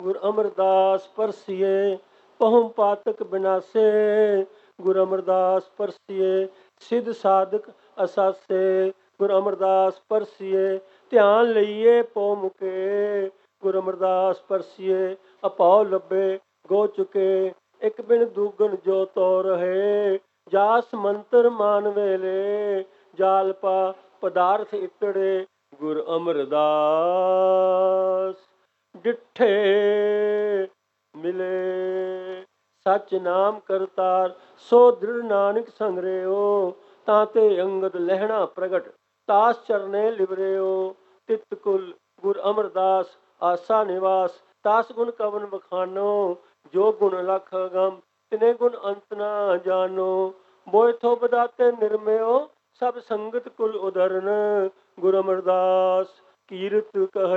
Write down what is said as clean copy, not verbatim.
ਗੁਰ ਅਮਰਦਾਸ ਪਰਸੀਏ ਪਹੁ ਪਾਤਕ ਬਿਨਾਸੇ। ਗੁਰ ਅਮਰਦਾਸ ਪਰਸੀਏ ਸਿੱਧ ਸਾਧਕ ਅਸਾਸੇ। ਗੁਰ ਅਮਰਦਾਸ ਪਰਸੀਏ ਧਿਆਨ ਲਈਏ ਪਉ ਮੁਕੇ। ਗੁਰ ਅਮਰਦਾਸ ਪਰਸੀਏ ਅਪਾਉ ਲੱਭੇ ਗੋ ਚੁਕੇ। ਇੱਕ ਬਿਨ ਦੂਗਣ ਜੋ ਤੋ ਰਹੇ ਜਾਸ ਮੰਤਰ ਮਾਨ ਵੇਲੇ। ਜਾਲ ਪਾ ਪਦਾਰਥ ਇਤੜੇ ਗੁਰ ਅਮਰਦਾਸ ਡਿਠੇ ਮਿਲੇ। ਸੱਚ ਨਾਮ ਕਰਤਾਰ ਸੋ ਦ੍ਰਿੜ ਨਾਨਕ ਸੰਗਰਿਓ। ਤਾਂ ਤੇ ਅੰਗਦ ਲਹਿਣਾ ਪ੍ਰਗਟ ਤਾਸ ਚਰਨੇ ਲਿਵਰਿਓ। ਤਿਤ ਕੁਲ ਗੁਰ ਅਮਰਦਾਸ ਆਸਾ ਨਿਵਾਸ। ਤਾਸ ਗੁਣ ਕਵਨ ਬਖਾਨੋ ਜੋ ਗੁਣ ਲਖ ਅਗਮ ਤਿਨੇ ਗੁਣ ਅੰਤ ਨਾ ਜਾਨੋ। ਮੋਇ ਥੋ ਬਦਾਤੇ ਨਿਰਮਿਓ ਸਭ ਸੰਗਤ ਕੁਲ ਉਦਰਨ। ਗੁਰ ਅਮਰਦਾਸ ਕੀਰਤ ਕਹ